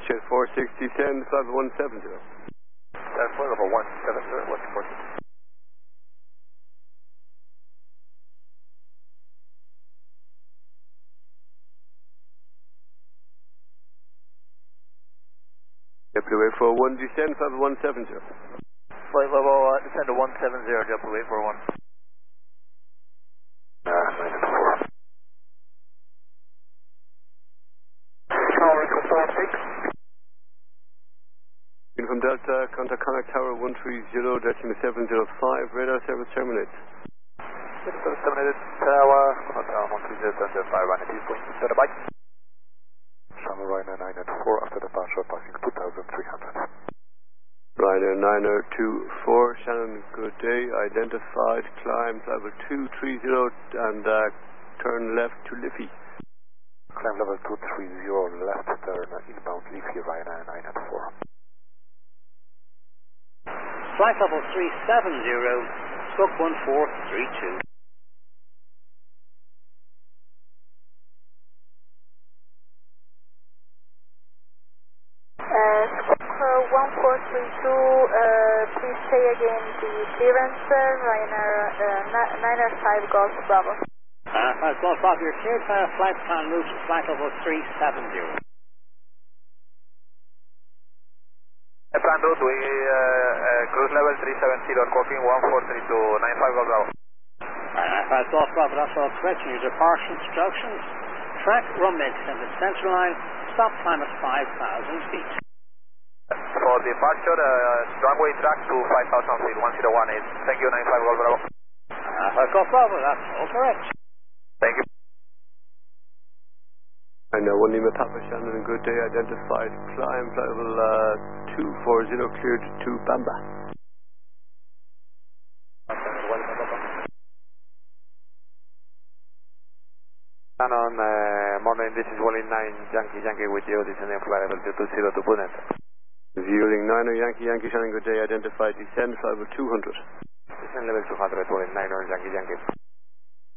Jet 460, 10, flight level 170. Flight level 170, what's important? JetBlue 841, descend, flight level 170. Flight level, descend to 170, JetBlue 841. 9-4. Tower 46. From Delta, contact Connect Tower 130, decimal 705, radar service terminates. Service terminated, Tower 130, 705, running deeply, set a bike. Channel Ryanair 984 after departure, passing 2,300. Ryanair 924, Shannon, good day, identified, climb level 230 and turn left to Liffey. Climb level 230, left turn inbound Liffey, Ryanair 984. Flight level 370, stroke 1432. Squawk 1432, please say again the clearance, Ryanair 905 Golf Bravo. Golf Bravo, you're cleared by a flight plan route, flight level 370. Plan route, we cruise level 370, squawking 1432, 95 Golf Bravo. Golf Bravo, that's all correct. Use departure instructions. Track runway descend to center line, stop time at 5,000 feet. For departure, runway track to 5,000 feet, 1018. Thank you, 95 Golf Bravo. Golf Bravo, that's all correct. Thank you. I know, 1 Lima Papa Shannon, good day, identified, climb flight level 240, cleared to Bamba. Shannon, morning, this is Wally 9, Yankee with you, descending flight level 220 to Punet. Viewing 9 Yankee Shannon, good day, identified, descend flight level 200. Descend level 200, Wally 9 Yankee.